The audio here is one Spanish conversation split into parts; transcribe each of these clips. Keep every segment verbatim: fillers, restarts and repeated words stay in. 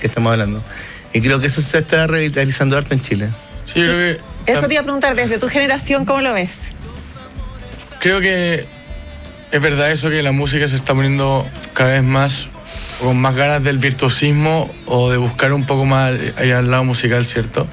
que estamos hablando. Y creo que eso se está revitalizando harto en Chile. Sí, yo creo que... Eso te iba a preguntar, desde tu generación, ¿cómo lo ves? Creo que es verdad eso, que la música se está poniendo cada vez más con más ganas del virtuosismo o de buscar un poco más allá al lado musical, ¿cierto?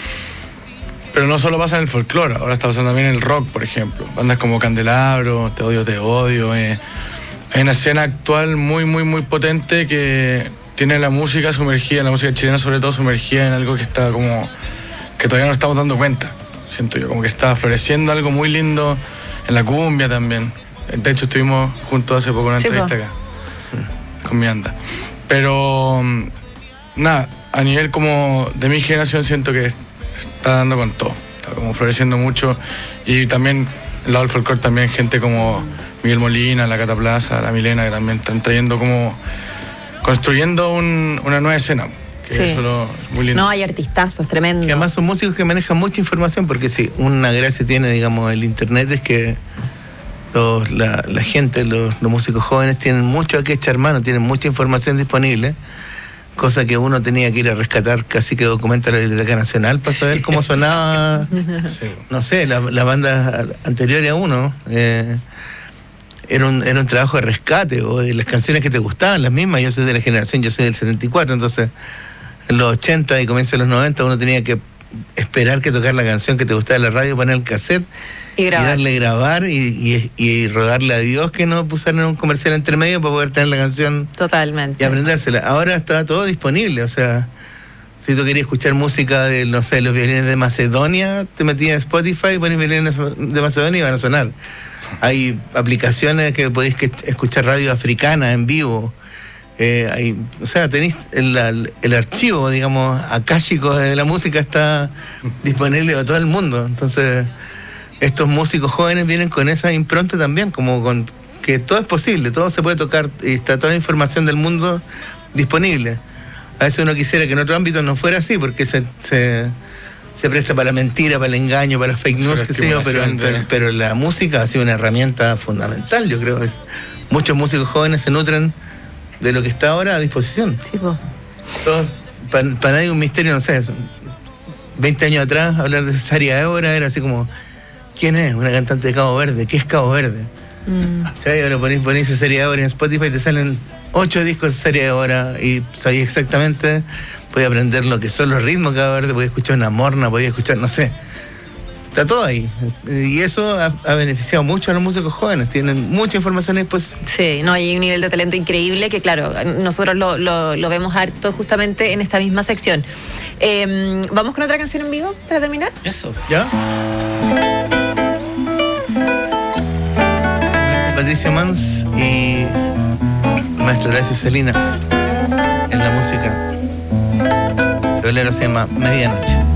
Pero no solo pasa en el folclore, ahora está pasando también en el rock, por ejemplo. Bandas como Candelabro, Te Odio, Te Odio. Eh. Hay una escena actual muy, muy, muy potente que tiene la música sumergida, la música chilena sobre todo sumergida en algo que está como... que todavía no estamos dando cuenta, siento yo, como que está floreciendo algo muy lindo en la cumbia también. De hecho, estuvimos juntos hace poco en una sí, entrevista po. acá, con mi anda. Pero, nada, a nivel como de mi generación siento que está dando con todo, está como floreciendo mucho. Y también, el lado del folclore también, gente como Miguel Molina, la Cata Plaza, la Milena, que también están trayendo como, construyendo un, una nueva escena. Sí. Eso lo, es muy lindo. No, hay artistazos, tremendo. Y además son músicos que manejan mucha información, porque si una gracia tiene, digamos, el internet es que los, la, la gente, los, los músicos jóvenes tienen mucho a que echar mano, tienen mucha información disponible, cosa que uno tenía que ir a rescatar casi que documenta la Biblioteca Nacional para saber cómo sonaba, Sí. no sé, la, la banda anterior a uno. Eh, era, un, era un trabajo de rescate, o de las canciones que te gustaban, las mismas. Yo soy de la generación, yo soy del setenta y cuatro, entonces en los ochenta y comienzo de los noventa uno tenía que esperar que tocar la canción que te gustaba en la radio, poner el cassette Y grabar. y darle grabar y, y, y rogarle a Dios que no pusieran un comercial entre medio para poder tener la canción Totalmente. y aprendérsela. Ahora está todo disponible, o sea, si tú querías escuchar música de, no sé, los violines de Macedonia, te metías en Spotify, pones violines de Macedonia y van a sonar. Hay aplicaciones que podéis que escuchar radio africana en vivo. Eh, hay, o sea, tenéis el, el, el archivo, digamos, akáshico de la música está disponible a todo el mundo. Entonces, estos músicos jóvenes vienen con esa impronta también, como con que todo es posible, todo se puede tocar y está toda la información del mundo disponible. A veces uno quisiera que en otro ámbito no fuera así, porque se, se, se presta para la mentira, para el engaño, para las fake news, qué sé yo, pero, pero, pero la música ha sido una herramienta fundamental, yo creo. Es, muchos músicos jóvenes se nutren de lo que está ahora a disposición. Sí, po. Para pa nadie un misterio, no sé, veinte años atrás hablar de Cesárea Évora era así como, ¿quién es? Una cantante de Cabo Verde, ¿qué es Cabo Verde? Mm. ¿Sabes? Ahora ponís, ponís Cesárea Évora en Spotify y te salen ocho discos de Cesárea Évora y sabías exactamente, podías aprender lo que son los ritmos de Cabo Verde, podías escuchar una morna, podías escuchar, no sé. Está todo ahí. Y eso ha, ha beneficiado mucho a los músicos jóvenes. Tienen mucha información ahí, pues. Sí, no, hay un nivel de talento increíble que, claro, nosotros lo, lo, lo vemos harto justamente en esta misma sección. Eh, ¿Vamos con otra canción en vivo para terminar? Eso. ¿Ya? Patricia Mans y el maestro Horacio Salinas en la música. El bolero se llama Medianoche.